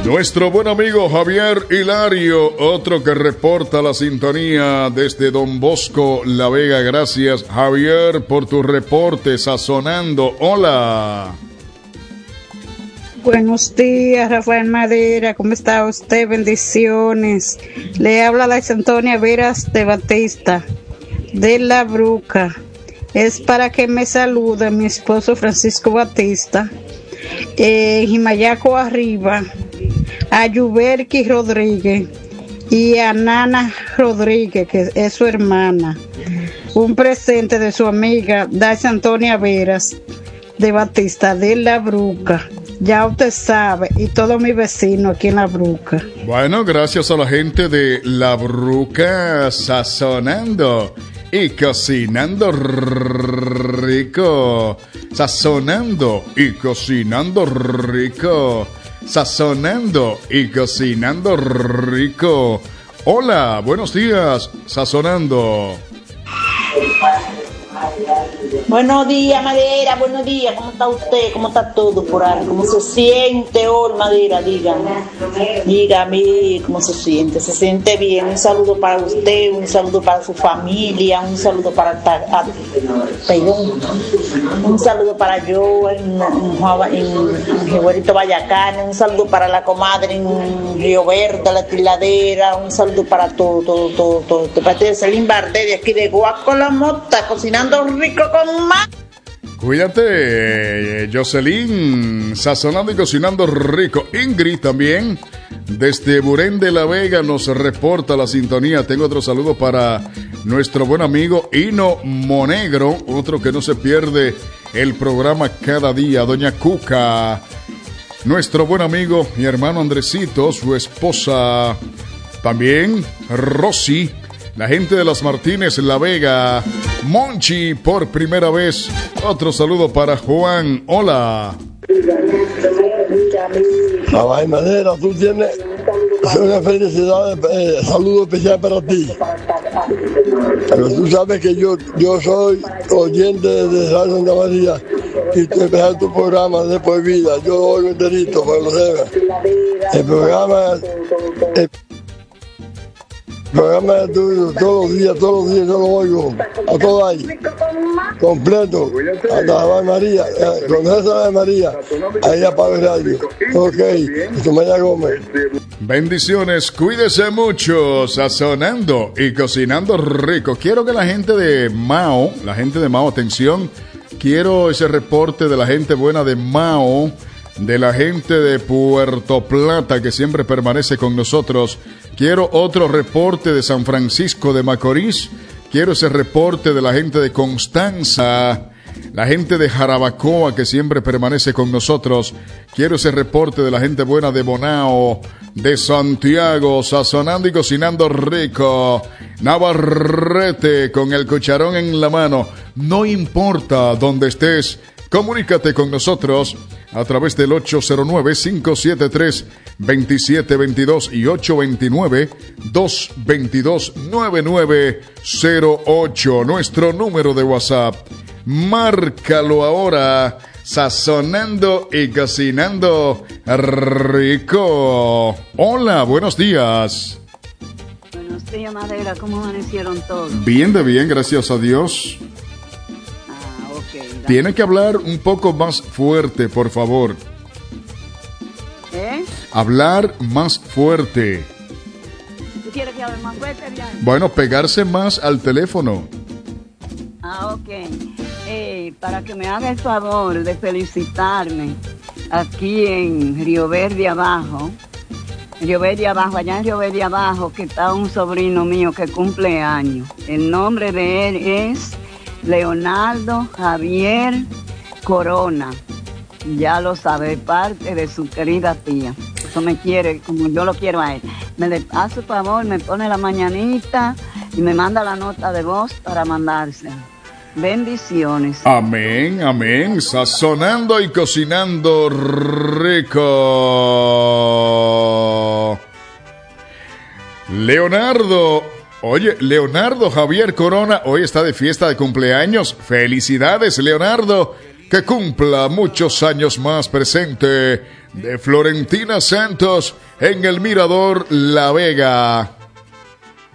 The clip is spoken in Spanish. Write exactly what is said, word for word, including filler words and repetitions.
Nuestro buen amigo Javier Hilario, otro que reporta la sintonía desde Don Bosco, La Vega. Gracias, Javier, por tu reporte. Sazonando. Hola. Buenos días, Rafael Madera. ¿Cómo está usted? Bendiciones. Le habla la Antonia Veras de Batista, de La Bruca. Es para que me salude mi esposo Francisco Batista, eh, Jimayaco Arriba, a Yuberki Rodríguez y a Nana Rodríguez, que es su hermana. Un presente de su amiga Dacia Antonia Veras de Batista, de La Bruca. Ya usted sabe, y todos mis vecinos aquí en La Bruca. Bueno, gracias a la gente de La Bruca, sazonando y cocinando rico. Sazonando y cocinando rico. Sazonando y cocinando rico. Hola, buenos días, sazonando. Buenos días, Madera, buenos días. ¿Cómo está usted? ¿Cómo está todo por ahí? ¿Cómo se siente hoy, Madera? Dígame. Dígame cómo se siente. ¿Se siente bien? Un saludo para usted, un saludo para su familia, un saludo para... A, perdón, un saludo para yo en, en, en Jibuerito Vallacán, un saludo para la comadre en Río Verde, la Tiladera, un saludo para todo, todo, todo, todo. De parte de Celín Bardé, de aquí de Guaco La Mota, cocinando rico con más. Cuídate, Jocelyn, sazonando y cocinando rico. Ingrid también, desde Burén de la Vega, nos reporta la sintonía. Tengo otro saludo para nuestro buen amigo Hino Monegro, otro que no se pierde el programa cada día. Doña Cuca, nuestro buen amigo y hermano Andresito, su esposa. También Rosy, la gente de Las Martínez, La Vega. Monchi, por primera vez. Otro saludo para Juan. Hola. Ay, Madera, tú tienes una felicidad, eh, saludo especial para ti. Pero tú sabes que yo, yo soy oyente de Radio Santa María y te empezar tu programa de por vida. Yo lo oigo enterito, para que lo sepas. El programa... El El programa es tuyo, todos los días, todos los días yo lo oigo, a todo ahí, completo, hasta Ave María, con esa Ave María, ahí apaga el radio. Ok, Tomaya Gómez. Bendiciones, cuídese mucho, sazonando y cocinando rico. Quiero que la gente de Mao, la gente de Mao, atención, quiero ese reporte de la gente buena de Mao, de la gente de Puerto Plata que siempre permanece con nosotros. Quiero otro reporte de San Francisco de Macorís. Quiero ese reporte de la gente de Constanza, la gente de Jarabacoa que siempre permanece con nosotros. Quiero ese reporte de la gente buena de Bonao, de Santiago, sazonando y cocinando rico. Navarrete con el cucharón en la mano. No importa dónde estés, comunícate con nosotros a través del ocho cero nueve, cinco siete tres, dos siete dos dos y ocho dos nueve, dos dos dos, nueve nueve cero ocho. Nuestro número de WhatsApp. Márcalo ahora. Sazonando y cocinando rico. Hola, buenos días. Buenos días, Madera. ¿Cómo amanecieron todos? Bien de bien, gracias a Dios. Tiene que hablar un poco más fuerte, por favor. ¿Eh? Hablar más fuerte. ¿Tú quieres que hable más fuerte, Bian? Bueno, pegarse más al teléfono. Ah, ok. Eh, para que me haga el favor de felicitarme aquí en Río Verde Abajo. Río Verde Abajo, allá en Río Verde Abajo, que está un sobrino mío que cumple años. El nombre de él es Leonardo Javier Corona. Ya lo sabe, parte de su querida tía. Eso me quiere como yo lo quiero a él. Me le hace favor, me pone la mañanita y me manda la nota de voz para mandársela. Bendiciones. Amén, amén. Sazonando y cocinando rico. Leonardo. Oye, Leonardo Javier Corona hoy está de fiesta de cumpleaños. Felicidades, Leonardo. que cumpla muchos años más. Presente de Florentina Santos en el Mirador La Vega.